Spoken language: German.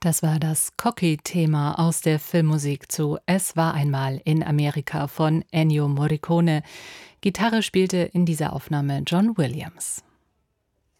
Das war das Cocky-Thema aus der Filmmusik zu „Es war einmal in Amerika" von Ennio Morricone. Gitarre spielte in dieser Aufnahme John Williams.